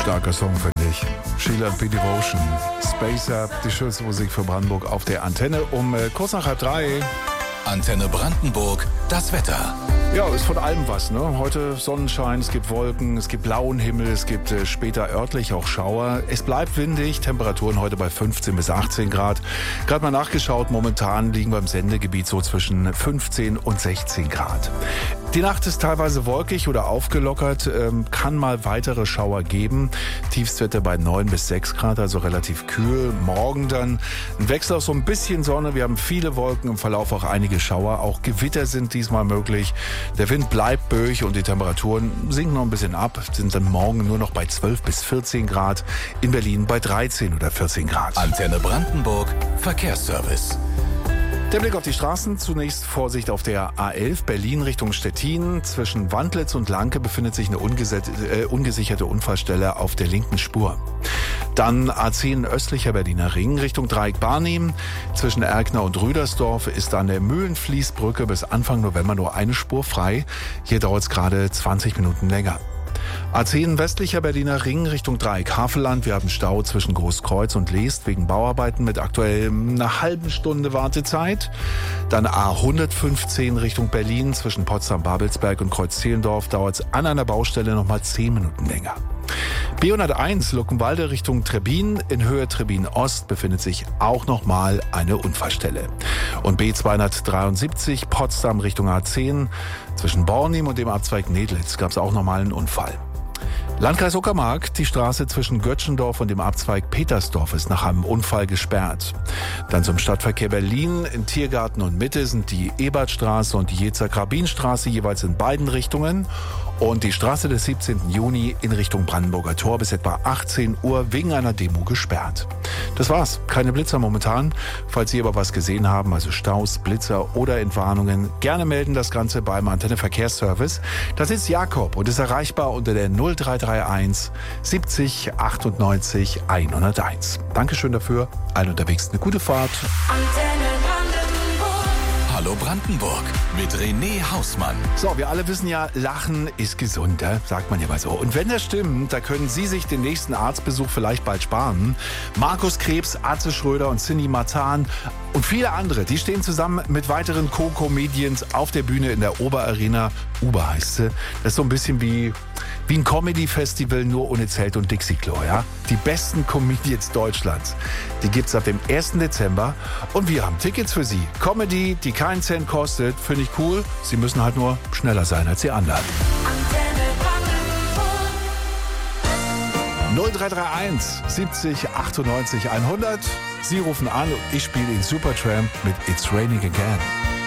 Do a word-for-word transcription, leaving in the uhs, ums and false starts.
Starker Song, finde ich. Sheila B. Devotion, Space Up, die schönste Musik für Brandenburg auf der Antenne um äh, kurz nach halb drei. Antenne Brandenburg, das Wetter. Ja, ist von allem was, ne? Heute Sonnenschein, es gibt Wolken, es gibt blauen Himmel, es gibt äh, später örtlich auch Schauer. Es bleibt windig, Temperaturen heute bei fünfzehn bis achtzehn Grad. Gerade mal nachgeschaut, momentan liegen wir im Sendegebiet so zwischen fünfzehn und sechzehn Grad. Die Nacht ist teilweise wolkig oder aufgelockert, ähm, kann mal weitere Schauer geben. Tiefstwerte bei neun bis sechs Grad, also relativ kühl. Morgen dann ein Wechsel auf so ein bisschen Sonne. Wir haben viele Wolken, im Verlauf auch einige Schauer. Auch Gewitter sind diesmal möglich. Der Wind bleibt böig und die Temperaturen sinken noch ein bisschen ab. Sind dann morgen nur noch bei zwölf bis vierzehn Grad. In Berlin bei dreizehn oder vierzehn Grad. Antenne Brandenburg, Verkehrsservice. Der Blick auf die Straßen. Zunächst Vorsicht auf der A elf Berlin Richtung Stettin. Zwischen Wandlitz und Lanke befindet sich eine äh, ungesicherte Unfallstelle auf der linken Spur. Dann A zehn östlicher Berliner Ring Richtung Dreieck Barnim. Zwischen Erkner und Rüdersdorf ist an der Mühlenfließbrücke bis Anfang November nur eine Spur frei. Hier dauert es gerade zwanzig Minuten länger. A zehn westlicher Berliner Ring Richtung Dreieck Havelland. Wir haben Stau zwischen Großkreuz und Leest wegen Bauarbeiten mit aktuell einer halben Stunde Wartezeit. Dann A hundertfünfzehn Richtung Berlin zwischen Potsdam-Babelsberg und Kreuz-Zehlendorf dauert es an einer Baustelle nochmal zehn Minuten länger. B hunderteins Luckenwalde Richtung Trebbin. In Höhe Trebbin Ost befindet sich auch nochmal eine Unfallstelle. Und B zweihundertdreiundsiebzig Potsdam Richtung A zehn. Zwischen Bornim und dem Abzweig Nedlitz gab es auch nochmal einen Unfall. Landkreis Uckermark, die Straße zwischen Götschendorf und dem Abzweig Petersdorf ist nach einem Unfall gesperrt. Dann zum Stadtverkehr Berlin. In Tiergarten und Mitte sind die Ebertstraße und die Jezer-Krabin-Straße jeweils in beiden Richtungen. Und die Straße des siebzehnten Juni in Richtung Brandenburger Tor bis etwa achtzehn Uhr wegen einer Demo gesperrt. Das war's. Keine Blitzer momentan. Falls Sie aber was gesehen haben, also Staus, Blitzer oder Entwarnungen, gerne melden das Ganze beim Antenne Verkehrsservice. Das ist Jakob und ist erreichbar unter der null drei drei eins siebzig achtundneunzig hunderteins. Dankeschön dafür. Allen unterwegs eine gute Fahrt. Hallo Brandenburg mit René Hausmann. So, wir alle wissen ja, Lachen ist gesund, äh? sagt man ja mal so. Und wenn das stimmt, da können Sie sich den nächsten Arztbesuch vielleicht bald sparen. Markus Krebs, Atze Schröder und Cindy Matan und viele andere, die stehen zusammen mit weiteren Co-Comedians auf der Bühne in der Oberarena. Uber heißt sie. Das ist so ein bisschen wie, wie ein Comedy-Festival, nur ohne Zelt und Dixie-Klo, ja? Die besten Comedians Deutschlands, die gibt's ab dem ersten Dezember. Und wir haben Tickets für Sie. Comedy, die keinen Cent kostet, finde ich cool. Sie müssen halt nur schneller sein als die anderen. null drei drei eins siebzig achtundneunzig hundert. Sie rufen an und ich spiele Ihnen Supertramp mit It's Raining Again.